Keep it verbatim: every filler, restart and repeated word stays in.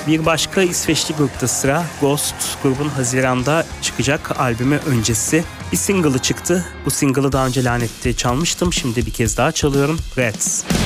Bir başka İsveçli grupta sıra. Ghost grubun Haziran'da çıkacak albümü öncesi bir single'ı çıktı. Bu single'ı daha önce Lanet'te çalmıştım. Şimdi bir kez daha çalıyorum. Rats.